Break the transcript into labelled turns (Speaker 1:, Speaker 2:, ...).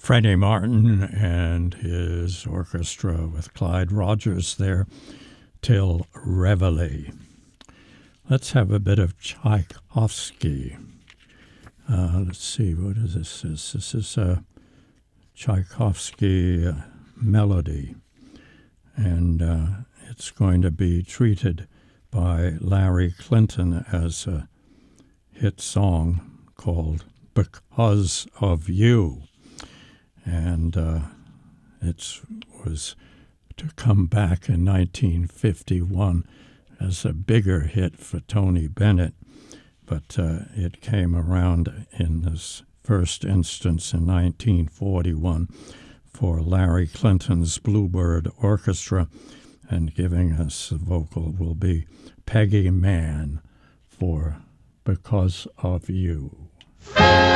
Speaker 1: Freddie Martin and his orchestra with Clyde Rogers there till Reveille. Let's have a bit of Tchaikovsky. Let's see, what is this? This is a Tchaikovsky melody, and it's going to be treated by Larry Clinton as a hit song called Because of You. And it was to come back in 1951 as a bigger hit for Tony Bennett, but it came around in this first instance in 1941 for Larry Clinton's Bluebird Orchestra, and giving us the vocal will be Peggy Mann for Because of You.